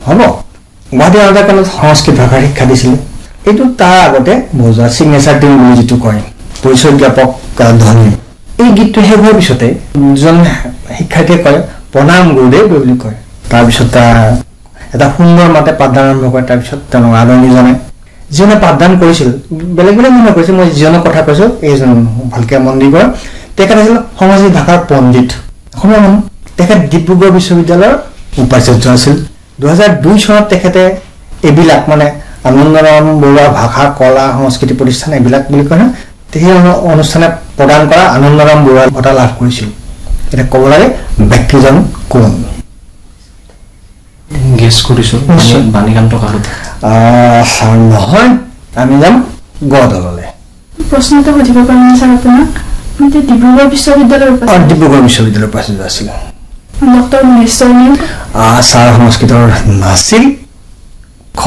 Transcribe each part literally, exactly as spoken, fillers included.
হ'ব গুৱাহাটী অনাতাঁৰ কেন্দ্ৰত সংস্কৃত ভাষাৰ শিক্ষা দিছিলে এইটো তাৰ আগতে বজোৱা চিগনেচাৰ টিউন বুলি যিটো কয় পৰিচয় জ্ঞাপক ধ্বনি এই গীতটো শেষ হোৱাৰ পিছতে দুজন শিক্ষাৰ্থীয়ে কয় প্ৰণাম গুৰুদেৱ বুলি কয় তাৰপিছত এটা সুন্দৰ মাতে পাঠদান আৰম্ভ কৰে তাৰপিছত তেওঁলোক আদৰণি জনায় যিজনে পাঠদান কৰিছিল বেলেগ বেলেগ মানুহে কৈছে মই যিজনৰ কথা কৈছোঁ এইজন ভালকে মন দি কয় তেখেত আছিল সংস্কৃত ভাষাৰ পণ্ডিত অসমীয়া মানুহ তেখেত ডিব্ৰুগড় বিশ্ববিদ্যালয়ৰ উপাচাৰ্য আছিল দুহেজাৰ দুই চনত তেখেতে এইবিলাক মানে আনন্দৰাম বৰুৱা ভাষা কলা সংস্কৃতি প্ৰতিষ্ঠান এইবিলাক বুলি কয় না সেই অনুষ্ঠানে প্ৰদান কৰা আনন্দৰাম বৰুৱা বঁটা লাভ কৰিছিল এটা ক'ব লাগে ব্যক্তিজন কোন গেছ কৰিছো বাণীকান্ত কাকতি ছাৰ নহয় আমি যাম গদললৈ প্ৰশ্নটো সুধিব পাৰিম ছাৰ আপোনাক আপুনি ডিব্ৰুগড় বিশ্ববিদ্যালয়ৰ উপাচাৰ্য ডিব্ৰুগড় বিশ্ববিদ্যালয়ৰ উপাচাৰ্য আছিল ডক্টৰ মহেশ্বৰ নেম ছাৰ সংস্কৃতৰ নাছিল খ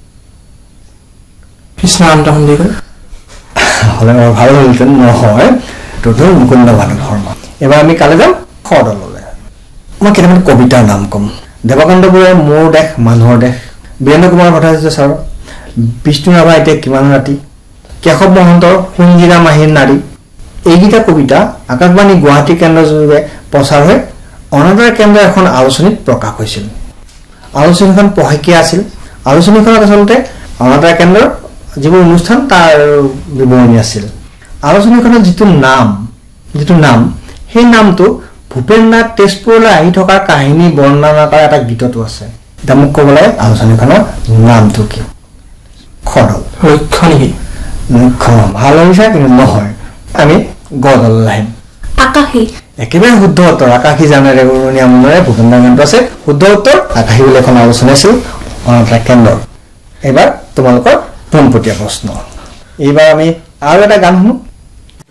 কৃষ্ণকান্ত সন্দিকৈ হ'লে মোৰ ভাল হ'লহেঁতেন নহয় তোতো মুকুন্দ ভানু শৰ্মা এবাৰ আমি কালে যাম খ দললৈ মই কেইটামান কবিতাৰ নাম ক'ম দেৱকান্ত বৰুৱাই মোৰ দেশ মানুহৰ দেশ বীৰেন্দ্ৰ কুমাৰ ভট্টাচাৰ্য ছাৰ বিষ্ণু ৰাভা এতিয়া কিমান ৰাতি কেশৱ মহন্তৰ সুঞ্জিৰা মাহীৰ নাৰী এইকেইটা কবিতা আকাশবাণী গুৱাহাটী কেন্দ্ৰযোগে প্ৰচাৰ হৈ অনাতাঁৰ কেন্দ্ৰ এখন আলোচনীত প্ৰকাশ হৈছিল আলোচনীখন পঢ়েকীয়া আছিল আলোচনীখনত আচলতে অনাতাঁৰ কেন্দ্ৰৰ যিবোৰ অনুষ্ঠান তাৰ বিৱৰণী আছিল আলোচনীখনৰ যিটো নাম যিটো নাম সেই নামটো ভূপেন নাথ তেজপুৰলৈ আহি থকাৰ কাহিনী বৰ্ণনা কৰা এটা গীততো আছে এতিয়া মোক ক'ব লাগে আলোচনীখনৰ নামটো কি খদল লক্ষ্য নেকি লক্ষ্য ভাল হৈছে কিন্তু নহয় আমি গদললৈ আহিম আকাশী একেবাৰে শুদ্ধ উত্তৰ আকাশী জানেৰে উৰণীয়া মনেৰে ভূপেন নাথ আছে শুদ্ধ উত্তৰ আকাশী বুলি এখন আলোচনী আছিল অনাতাঁৰ কেন্দ্ৰৰ এইবাৰ তোমালোকৰ পোনপটীয়া প্ৰশ্ন এইবাৰ আমি আৰু এটা গান শুনো